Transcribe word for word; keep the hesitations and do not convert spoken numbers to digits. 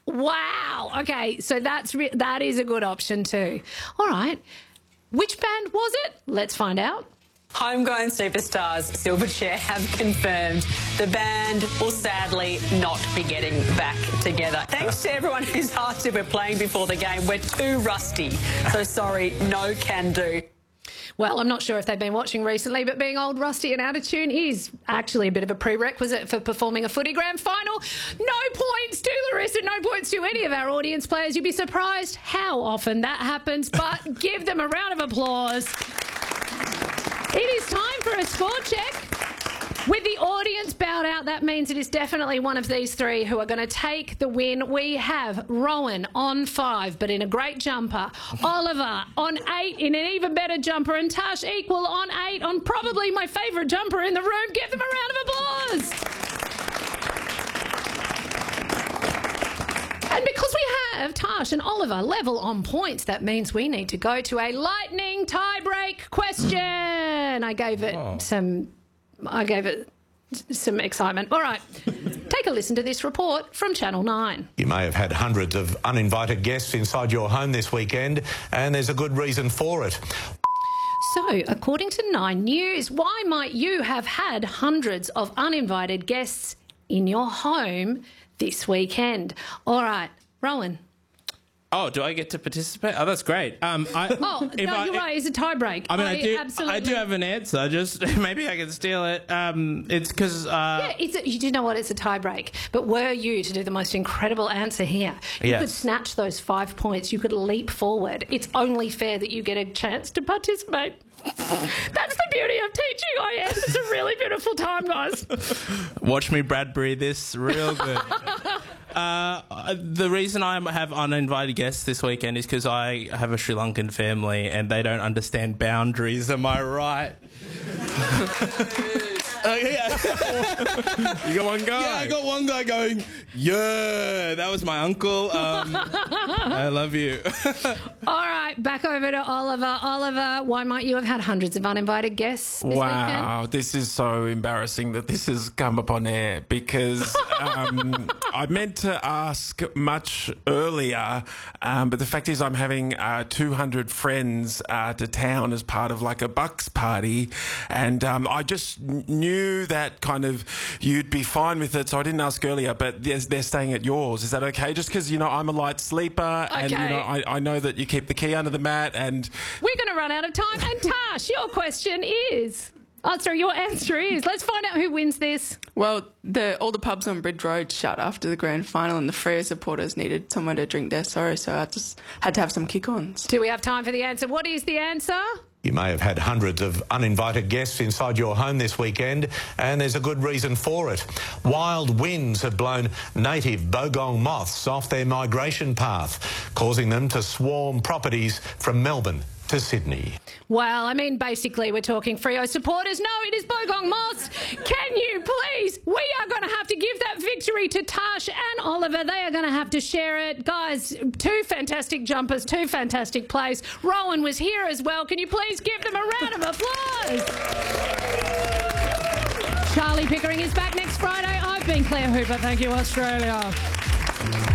Wow. Okay, so that's re- that is a good option too. All right. Which band was it? Let's find out. Homegrown superstars Silverchair have confirmed the band will sadly not be getting back together. Thanks to everyone who's asked if we're playing before the game. We're too rusty. So sorry, no can do. Well, I'm not sure if they've been watching recently, but being old, rusty and out of tune is actually a bit of a prerequisite for performing a footy grand final. No points to Larissa, no points to any of our audience players. You'd be surprised how often that happens, but give them a round of applause. It is time for a score check. With the audience bowed out, that means it is definitely one of these three who are going to take the win. We have Rowan on five, but in a great jumper. Oliver on eight in an even better jumper. And Tash equal on eight on probably my favourite jumper in the room. Give them a round of applause. And because we have Tash and Oliver level on points, that means we need to go to a lightning tie-break question. I gave it oh. some... I gave it some excitement. All right, take a listen to this report from Channel nine. You may have had hundreds of uninvited guests inside your home this weekend, and there's a good reason for it. So, according to Nine News, why might you have had hundreds of uninvited guests in your home this weekend? All right, Rowan. Oh, do I get to participate? Oh, that's great. Um, I, oh, no, I, you're right. It's a tie break. I mean, I, I do. Absolutely... I do have an answer. Just maybe I can steal it. Um, it's because. Uh... Yeah, it's a, you do know what? It's a tie break. But were you to do the most incredible answer here, you yes. could snatch those five points. You could leap forward. It's only fair that you get a chance to participate. That's the beauty of teaching I S. It's a really beautiful time, guys. Watch me Bradbury this real good. Uh, the reason I have uninvited guests this weekend is because I have a Sri Lankan family and they don't understand boundaries. Am I right? Uh, yeah. You got one guy? Yeah, I got one guy going, yeah, that was my uncle. Um, I love you. All right, back over to Oliver. Oliver, why might you have had hundreds of uninvited guests this Wow, weekend? This is so embarrassing that this has come upon air because um, I meant to ask much earlier, um, but the fact is I'm having uh, two hundred friends uh, to town as part of like a Bucks party, and um, I just knew that kind of you'd be fine with it, so I didn't ask earlier, but they're, they're staying at yours. Is that okay? Just because, you know, I'm a light sleeper, okay. and, you know, I, I know that you keep the key under the mat, and... We're going to run out of time, and Tash, your question is... Oh, sorry, your answer is... Let's find out who wins this. Well, the, all the pubs on Bridge Road shut after the grand final, and the Freo supporters needed somewhere to drink their sorrow, so I just had to have some kick-ons. Do we have time for the answer? What is the answer? You may have had hundreds of uninvited guests inside your home this weekend, and there's a good reason for it. Wild winds have blown native bogong moths off their migration path, causing them to swarm properties from Melbourne to Sydney. Well, I mean, basically, we're talking Freo supporters. No, it is bogong moths. Can you please? We are going to have to give that victory to Tash and Oliver. They are going to have to share it. Guys, two fantastic jumpers, two fantastic plays. Rowan was here as well. Can you please give them a round of applause? Charlie Pickering is back next Friday. I've been Claire Hooper. Thank you, Australia.